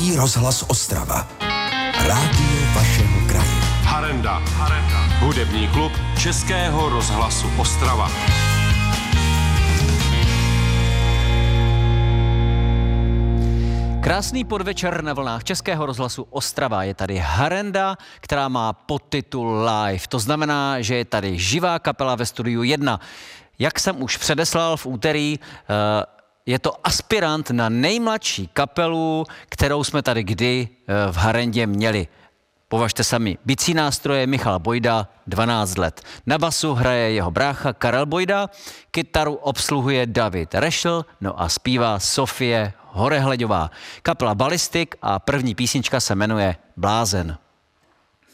Český rozhlas Ostrava. Rádio vašeho kraje. Harenda. Hudební klub Českého rozhlasu Ostrava. Krásný podvečer na vlnách Českého rozhlasu Ostrava. Je tady Harenda, která má podtitul Live. To znamená, že je tady živá kapela ve studiu 1. Jak jsem už předeslal v úterý, je to aspirant na nejmladší kapelu, kterou jsme tady kdy v Harendě měli. Považte sami, bicí nástroje Michal Bojda, 12 let. Na basu hraje jeho brácha Karel Bojda, kytaru obsluhuje David Rešl, no a zpívá Sofie Horehleďová. Kapela Ballistic a první písnička se jmenuje Blázen.